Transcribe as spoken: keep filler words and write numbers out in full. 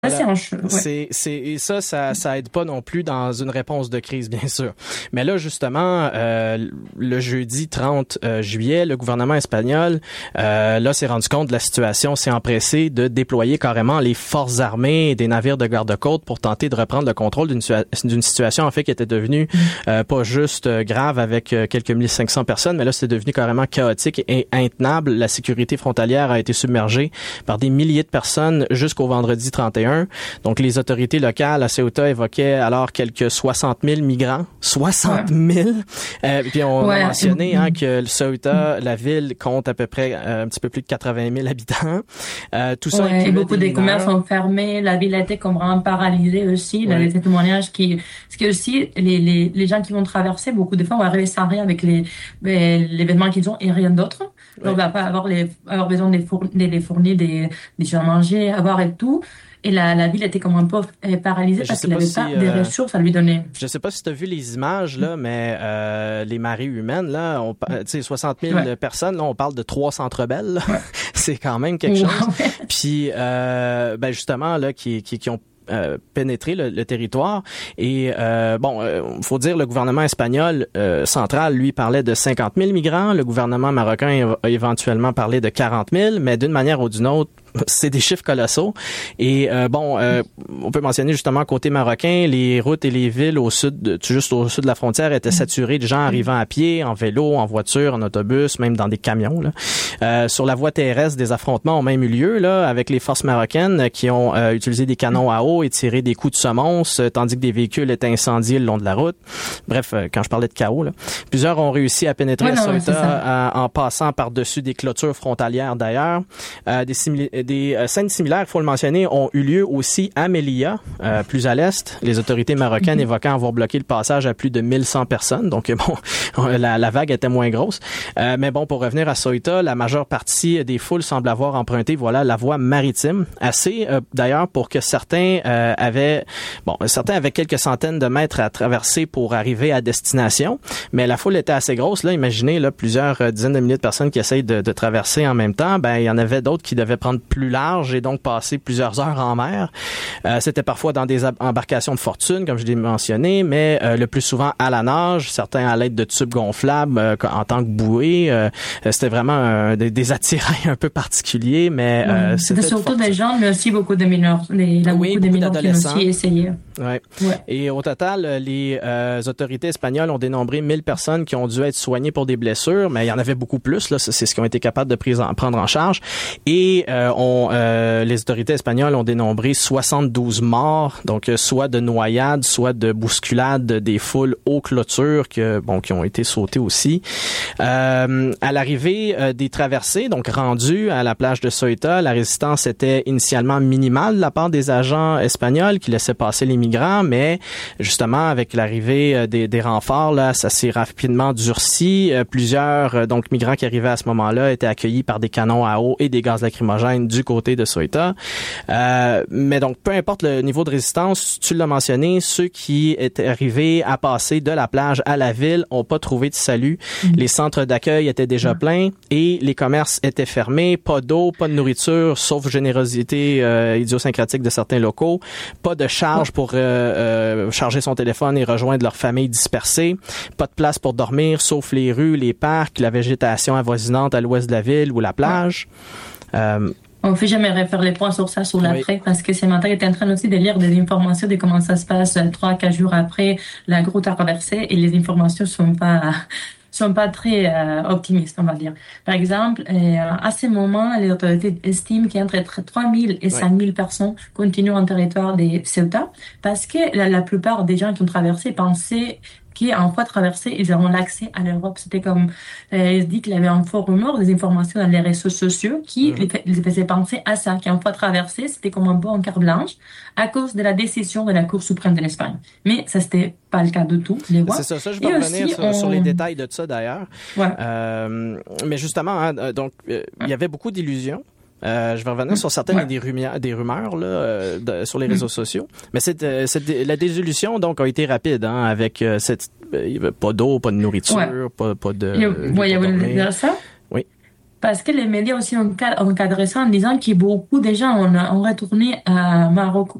Voilà. C'est, un ch- ouais. c'est, c'est, et ça, ça, ça aide pas non plus dans une réponse de crise, bien sûr. Mais là, justement, euh, le jeudi trente juillet, le gouvernement espagnol, euh, là, s'est rendu compte de la situation, s'est empressé de déployer carrément les forces armées et des navires de garde-côte pour tenter de reprendre le contrôle d'une, d'une situation, en fait, qui était devenue euh, pas juste grave avec euh, quelques mille cinq cents personnes, mais là, c'était devenu carrément chaotique et intenable. La sécurité frontalière a été submergée par des milliers de personnes jusqu'au vendredi trente et un. Donc, les autorités locales à Ceuta évoquaient alors quelques soixante mille migrants. soixante mille! Euh, puis, on ouais. a mentionné hein, que Ceuta, la ville, compte à peu près euh, un petit peu plus de quatre-vingt mille habitants. Euh, tout ça ouais, et beaucoup des, des commerces sont fermés. La ville était comme vraiment paralysée aussi. Ouais. Là, les témoignages qui... Parce que aussi, les, les, les gens qui vont traverser, beaucoup de fois, vont arriver sans rien avec les, les, les vêtements qu'ils ont et rien d'autre. Ouais. Donc, on va pas avoir, les, avoir besoin de les fournir, les fournir des, des choses à manger, avoir et tout. Et la, la ville était comme un peu paralysée parce qu'il n'avait pas, si, pas euh, des ressources à lui donner. Je sais pas si tu as vu les images, là, mais euh, les marées humaines, là, on, tu sais, soixante mille ouais. personnes, là, on parle de trois centres belles. Ouais. C'est quand même quelque chose. Ouais. Puis, euh, ben justement, là, qui, qui, qui ont Euh, pénétrer le, le territoire et euh, bon, euh, faut dire le gouvernement espagnol euh, central lui parlait de cinquante mille migrants, le gouvernement marocain a éventuellement parlé de quarante mille, mais d'une manière ou d'une autre c'est des chiffres colossaux. Et euh, bon, euh, on peut mentionner justement côté marocain, les routes et les villes au sud, de, juste au sud de la frontière étaient saturées de gens arrivant à pied, en vélo, en voiture, en autobus, même dans des camions. Là. Euh, sur la voie terrestre, des affrontements ont même eu lieu là avec les forces marocaines qui ont euh, utilisé des canons à eau et tiré des coups de semonce, tandis que des véhicules étaient incendiés le long de la route. Bref, euh, quand je parlais de chaos, là, plusieurs ont réussi à pénétrer ouais, à Ceuta en passant par-dessus des clôtures frontalières d'ailleurs. Euh, des simili- Des euh, scènes similaires, il faut le mentionner, ont eu lieu aussi à Melilla, euh, plus à l'est. Les autorités marocaines mm-hmm. évoquant avoir bloqué le passage à plus de mille cent personnes. Donc, bon, la, la vague était moins grosse. Euh, mais bon, pour revenir à Ceuta, la majeure partie des foules semble avoir emprunté, voilà, la voie maritime. Assez, euh, d'ailleurs, pour que certains euh, avaient, bon, certains avaient quelques centaines de mètres à traverser pour arriver à destination. Mais la foule était assez grosse. Là, imaginez, là, plusieurs euh, dizaines de milliers de personnes qui essayent de, de traverser en même temps. Ben, il y en avait d'autres qui devaient prendre plus large et donc passer plusieurs heures en mer. Euh, c'était parfois dans des embarcations de fortune, comme je l'ai mentionné, mais euh, le plus souvent à la nage, certains à l'aide de tubes gonflables euh, en tant que bouée. Euh, c'était vraiment euh, des, des attirails un peu particuliers, mais euh, oui. C'était, c'était surtout des gens, mais aussi beaucoup de mineurs. Il y a oui, beaucoup, beaucoup de mineurs qui ont aussi essayé. Ouais. Ouais. Et au total, les euh, autorités espagnoles ont dénombré mille personnes qui ont dû être soignées pour des blessures, mais il y en avait beaucoup plus. Là, c'est ce qu'ils ont été capables de prise en, prendre en charge. Et euh, on, euh, les autorités espagnoles ont dénombré soixante-douze morts, donc soit de noyades, soit de bousculades des foules aux clôtures que bon qui ont été sautées aussi. Euh, à l'arrivée euh, des traversées, donc rendues à la plage de Ceuta, la résistance était initialement minimale de la part des agents espagnols qui laissaient passer les migrants, mais justement avec l'arrivée des, des renforts, là, ça s'est rapidement durci. Euh, plusieurs euh, donc migrants qui arrivaient à ce moment-là étaient accueillis par des canons à eau et des gaz lacrymogènes du côté de Ceuta. Euh, mais donc peu importe le niveau de résistance, tu l'as mentionné, ceux qui étaient arrivés à passer de la plage à la ville ont pas trouvé de salut. Mmh. Les centres d'accueil étaient déjà mmh. pleins et les commerces étaient fermés. Pas d'eau, pas de nourriture, sauf générosité euh, idiosyncratique de certains locaux. Pas de charge pour euh, euh, charger son téléphone et rejoindre leur famille dispersée. Pas de place pour dormir, sauf les rues, les parcs, la végétation avoisinante à l'ouest de la ville ou la plage. Euh, On ne fait jamais refaire les points sur ça, sur l'après, oui. parce que ce matin, j'étais en train aussi de lire des informations de comment ça se passe trois, quatre jours après la grotte à traverser et les informations sont pas, sont pas très euh, optimistes, on va dire. Par exemple, euh, à ce moment, les autorités estiment qu'entre trois mille et cinq mille oui. personnes continuent en territoire de Ceuta parce que la, la plupart des gens qui ont traversé pensaient qui, en fois traversé, ils auront l'accès à l'Europe. C'était comme, euh, il se dit qu'il y avait un faux rumeur, des informations dans les réseaux sociaux qui mmh. les, les faisaient penser à ça, qu'en fois traversé, c'était comme un peu en carte blanche à cause de la décision de la Cour suprême de l'Espagne. Mais ça, c'était pas le cas du tout, les voix. C'est ça, ça, je vais Et revenir aussi, sur, on... sur les détails de ça d'ailleurs. Ouais. Euh, mais justement, hein, donc, euh, il y avait beaucoup d'illusions. Euh, je vais revenir mmh. sur certaines ouais. des rumeurs, des rumeurs là, euh, de, sur les réseaux mmh. sociaux. Mais c'est, euh, c'est, la désillusion donc a été rapide, hein, avec euh, cette, euh, pas d'eau, pas de nourriture, ouais. pas, pas de. Oui, vous voulez dire ça? Oui. Parce que les médias aussi ont ca- encadré ça en disant que beaucoup de gens ont, ont retourné à Maroc